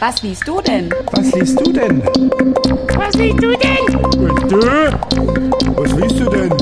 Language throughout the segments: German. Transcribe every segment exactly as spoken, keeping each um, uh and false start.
Was liest du denn? Was liest du denn? Was liest du denn? Und du? Was liest du denn?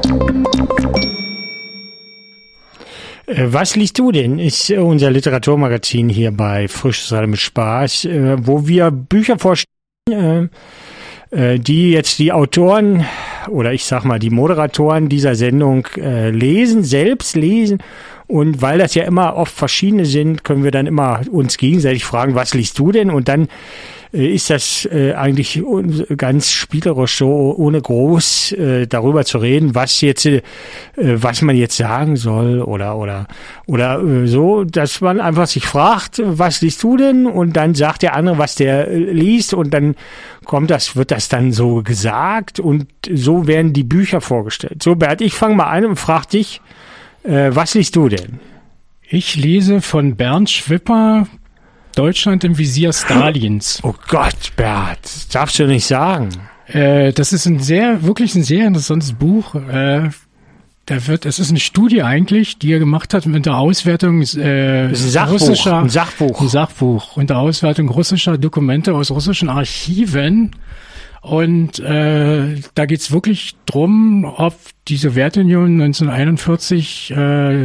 Was liest du denn? Ist unser Literaturmagazin hier bei Frisches Radio mit Spaß, wo wir Bücher vorstellen, die jetzt die Autoren oder ich sag mal die Moderatoren dieser Sendung lesen, selbst lesen. Und weil das ja immer oft verschiedene sind, können wir dann immer uns gegenseitig fragen, was liest du denn? Und dann äh, ist das äh, eigentlich ganz spielerisch so, ohne groß äh, darüber zu reden, was jetzt, äh, was man jetzt sagen soll oder oder oder äh, so, dass man einfach sich fragt, was liest du denn? Und dann sagt der andere, was der äh, liest, und dann kommt das, wird das dann so gesagt, und so werden die Bücher vorgestellt. So, Bert, ich fange mal an und frage dich, was liest du denn? Ich lese von Bernd Schwipper Deutschland im Visier Stalins. Oh Gott, Bert, das darfst du nicht sagen. Äh, das ist ein sehr, wirklich ein sehr interessantes Buch. Äh, da wird, es ist eine Studie eigentlich, die er gemacht hat mit der Auswertung äh, das ist ein Sachbuch, russischer, ein Sachbuch. ein Sachbuch und der Auswertung russischer Dokumente aus russischen Archiven. Und äh, da geht's wirklich drum, ob die Sowjetunion neunzehnhunderteinundvierzig äh,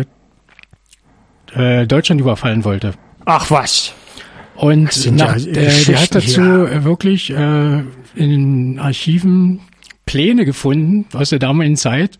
äh, Deutschland überfallen wollte. Ach was. Und nach, ja äh, der hat dazu ja. wirklich äh, in den Archiven Pläne gefunden aus der damaligen Zeit,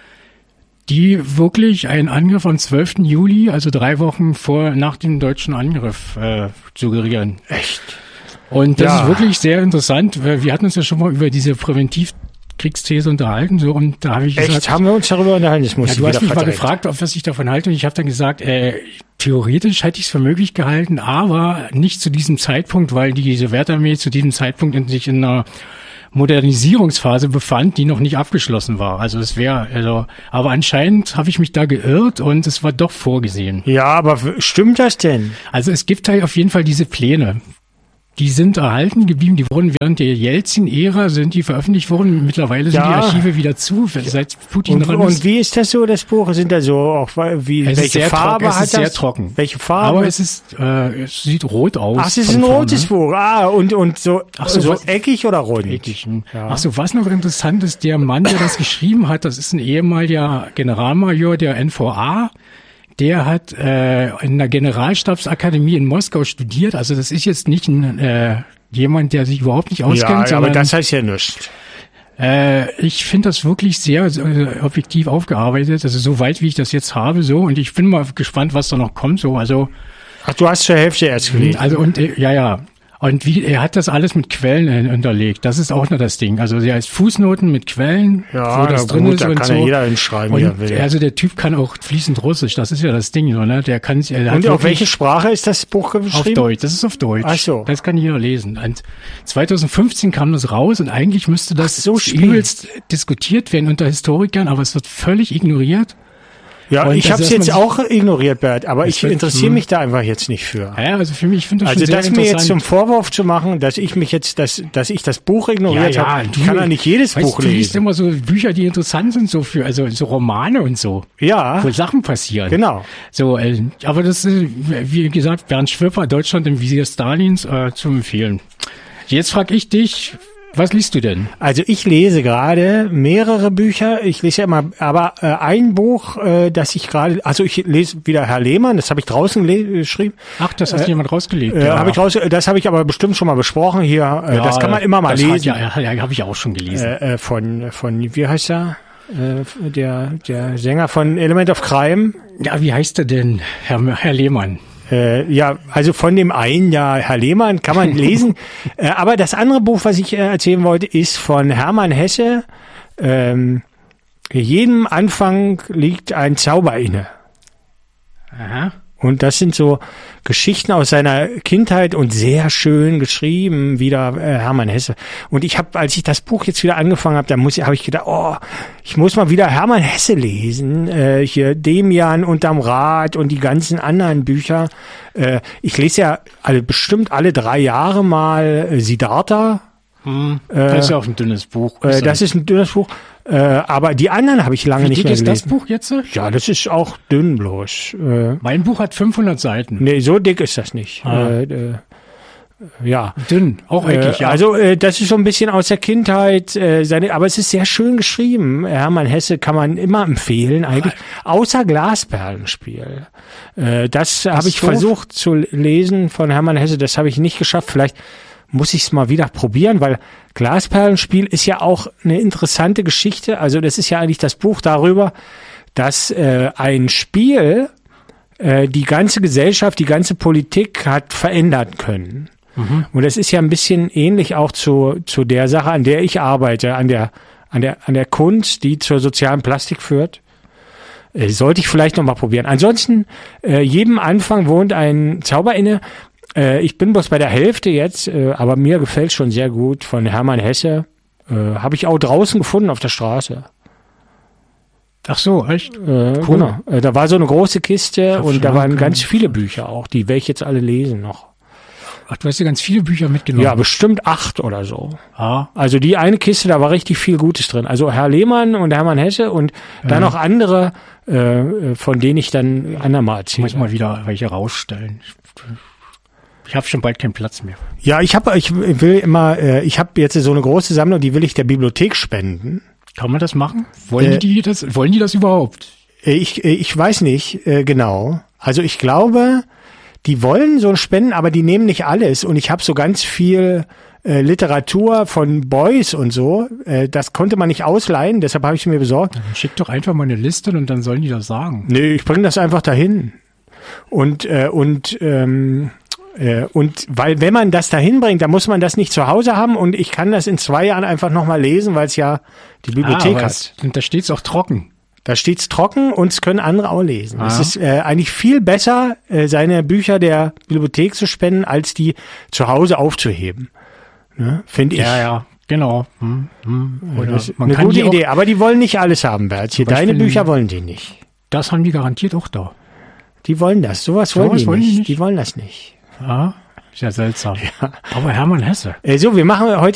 die wirklich einen Angriff am zwölften Juli, also drei Wochen vor nach dem deutschen Angriff, äh, suggerieren. Echt? Und das ja. ist wirklich sehr interessant. Wir hatten uns ja schon mal über diese Präventivkriegsthese unterhalten, so, und da habe ich Echt? gesagt, Haben wir uns darüber unterhalten? Das muss ja, ich du hast mich verdrängt. mal gefragt, ob was ich davon halte, und ich habe dann gesagt, äh, theoretisch hätte ich es für möglich gehalten, aber nicht zu diesem Zeitpunkt, weil die Sowjetarmee zu diesem Zeitpunkt in sich in einer Modernisierungsphase befand, die noch nicht abgeschlossen war. Also es wäre, also, aber anscheinend habe ich mich da geirrt und es war doch vorgesehen. Ja, aber stimmt das denn? Also es gibt halt auf jeden Fall diese Pläne. Die sind erhalten geblieben, die wurden während der Jelzin-Ära, sind die veröffentlicht worden. Mittlerweile sind ja. die Archive wieder zu, seit Putin und, dran und ist. Und wie ist das so, das Buch? Sind da so auch, wie, es welche ist sehr Farbe trocken, es hat ist das? sehr trocken. Welche Farbe? Aber es ist, äh, es sieht rot aus. Ach, es ist ein rotes Buch. Ah, und, und so, Ach so, so was, eckig oder rund? Eckig. Ja. Ach so, was noch interessant ist, der Mann, der das geschrieben hat, das ist ein ehemaliger Generalmajor der N V A. Der hat äh, in der Generalstabsakademie in Moskau studiert. Also das ist jetzt nicht ein äh, jemand, der sich überhaupt nicht auskennt. Ja, aber das heißt ja nichts. Äh, ich finde das wirklich sehr äh, objektiv aufgearbeitet. Also so weit, wie ich das jetzt habe, so. Und ich bin mal gespannt, was da noch kommt. So, also. Ach, du hast zur Hälfte erst gelesen. Also und äh, ja, ja. Und wie, er hat das alles mit Quellen äh, unterlegt. Das ist auch noch das Ding. Also der ist Fußnoten mit Quellen, ja, wo das na drin gut, ist da und kann so. ja jeder hinschreiben, wie er will. Also der Typ kann auch fließend Russisch. Das ist ja das Ding, so, ne? Der kann. Er und auf welche Sprache ist das Buch geschrieben? Auf Deutsch. Das ist auf Deutsch. Ach so. Das kann jeder lesen. Und zweitausendfünfzehn kam das raus, und eigentlich müsste das so übelst diskutiert werden unter Historikern, aber es wird völlig ignoriert. Ja, und ich habe es jetzt sich, auch ignoriert, Bert, aber ich wird, interessiere mich da einfach jetzt nicht für. Ja, also für mich, ich finde das also schon sehr das interessant. mir jetzt zum Vorwurf zu machen, dass ich mich jetzt, dass, dass ich das Buch ignoriert ja, ja, habe. Ich kann ja nicht jedes weißt, Buch du lesen. Du liest immer so Bücher, die interessant sind, so für, also so Romane und so. Ja. Wo Sachen passieren. Genau. So, äh, aber das ist, wie gesagt, Bernd Schwipper, Deutschland im Visier Stalins, äh, zu empfehlen. Jetzt frage ich dich, was liest du denn? Also ich lese gerade mehrere Bücher. Ich lese ja immer, aber äh, ein Buch, äh, das ich gerade, also ich lese wieder Herr Lehmann, das habe ich draußen geschrieben. Ach, das hast äh, jemand rausgelegt. Äh, ja. hab ich raus, das habe ich aber bestimmt schon mal besprochen hier. Äh, ja, das kann man immer mal das lesen. Hat, ja, ja habe ich auch schon gelesen. Äh, äh, von, von, wie heißt er? Äh, der, der Sänger von Element of Crime. Ja, wie heißt er denn, Herr, Herr Lehmann? Äh, ja, also von dem einen, ja, Herr Lehmann kann man lesen. äh, aber das andere Buch, was ich äh, erzählen wollte, ist von Hermann Hesse. Ähm, jedem Anfang liegt ein Zauber inne. Aha. Und das sind so Geschichten aus seiner Kindheit und sehr schön geschrieben, wieder äh, Hermann Hesse. Und ich habe, als ich das Buch jetzt wieder angefangen habe, da muss ich, habe ich gedacht, oh, ich muss mal wieder Hermann Hesse lesen. Äh, hier Demian unterm Rad und die ganzen anderen Bücher. Äh, ich lese ja alle, bestimmt alle drei Jahre mal äh, Siddhartha. Hm, das äh, ist ja auch ein dünnes Buch. Äh, das ist ein dünnes Buch. Äh, aber die anderen habe ich lange Wie nicht dick mehr ist gelesen. das Buch jetzt? Ja, das ist auch dünn bloß. Äh, mein Buch hat fünfhundert Seiten. Nee, so dick ist das nicht. Ah. Äh, äh, ja. Dünn, auch eigentlich, äh, ja. Also äh, das ist so ein bisschen aus der Kindheit, äh, seine, aber es ist sehr schön geschrieben. Hermann Hesse kann man immer empfehlen, eigentlich, außer Glasperlenspiel. Äh, das habe ich doof. versucht zu lesen von Hermann Hesse, das habe ich nicht geschafft. Vielleicht muss ich es mal wieder probieren, weil Glasperlenspiel ist ja auch eine interessante Geschichte. Also das ist ja eigentlich das Buch darüber, dass äh, ein Spiel äh, die ganze Gesellschaft, die ganze Politik hat verändern können. Mhm. Und das ist ja ein bisschen ähnlich auch zu zu der Sache, an der ich arbeite, an der an der an der Kunst, die zur sozialen Plastik führt. Äh, sollte ich vielleicht noch mal probieren. Ansonsten äh, jedem Anfang wohnt ein Zauber inne. Äh, ich bin bloß bei der Hälfte jetzt, äh, aber mir gefällt schon sehr gut von Hermann Hesse. Äh, habe ich auch draußen gefunden auf der Straße. Ach so, echt? Äh, Cool. Genau. Äh, da war so eine große Kiste hab und schon da lange waren ganz keinen- viele Bücher auch. Die werde ich jetzt alle lesen noch. Ach, du hast ja ganz viele Bücher mitgenommen. Ja, bestimmt acht oder so. Ah, Also die eine Kiste, da war richtig viel Gutes drin. Also Herr Lehmann und Hermann Hesse und dann noch andere, äh, von denen ich dann andermal erzähle. muss ich mal wieder welche rausstellen. Ich, ich habe schon bald keinen Platz mehr. Ja, ich habe, ich will immer, äh, ich habe jetzt so eine große Sammlung, die will ich der Bibliothek spenden. Kann man das machen? Wollen Äh, die das? Wollen die das überhaupt? Äh, Ich, äh, ich weiß nicht äh, genau. Also ich glaube, die wollen so spenden, aber die nehmen nicht alles. Und ich habe so ganz viel äh, Literatur von Beuys und so. Äh, das konnte man nicht ausleihen, deshalb habe ich sie mir besorgt. Dann schick doch einfach mal eine Liste und dann sollen die das sagen. Nee, ich bringe das einfach dahin. Und äh, und ähm, äh, und weil wenn man das dahin bringt, dann muss man das nicht zu Hause haben und ich kann das in zwei Jahren einfach nochmal lesen, weil es ja die Bibliothek ah, aber hat. es, und da steht's auch trocken. Da steht's trocken und es können andere auch lesen. Ah. Es ist äh, eigentlich viel besser, äh, seine Bücher der Bibliothek zu spenden, als die zu Hause aufzuheben. Ne? Finde ich. Ja, ja, genau. Hm, hm. Oder Das ist man eine kann gute die auch, Idee, aber die wollen nicht alles haben, Bert. Hier, Zum deine Beispiel- Bücher wollen die nicht. Das haben die garantiert auch da. Die wollen das. Sowas wollen, Sowas die, wollen nicht. die nicht? Die wollen das nicht. Ah, ist ja seltsam. Aber Hermann Hesse. Äh, so, wir machen heute